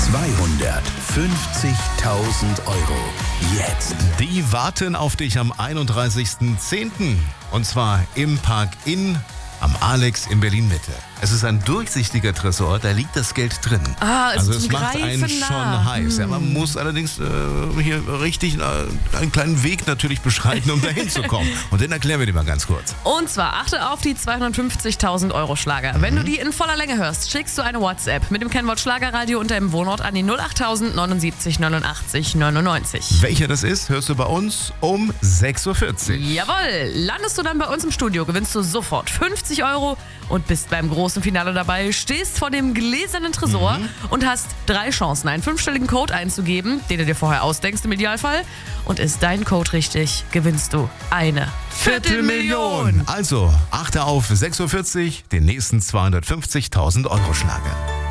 Euro. Jetzt. Die warten auf dich am 31.10. Und zwar im Park Inn am Alex in Berlin-Mitte. Es ist ein durchsichtiger Tresor, da liegt das Geld drin. Also es macht einen schon heiß. Ja, man muss allerdings hier richtig einen kleinen Weg natürlich beschreiten, um da hinzukommen. Und den erklären wir dir mal ganz kurz. Und zwar achte auf die 250.000 Euro Schlager. Wenn du die in voller Länge hörst, schickst du eine WhatsApp mit dem Kennwort Schlagerradio und deinem Wohnort an die 08000 79 89 99. Welcher das ist, hörst du bei uns um 6.40 Uhr. Jawohl, landest du dann bei uns im Studio, gewinnst du sofort 50 Euro und bist beim großen Finale dabei, stehst vor dem gläsernen Tresor und hast 3 Chancen, einen 5-stelligen Code einzugeben, den du dir vorher ausdenkst im Idealfall. Und ist dein Code richtig, gewinnst du eine Viertelmillion. Also, achte auf 6.40 Uhr, den nächsten 250.000 Euro Schlager.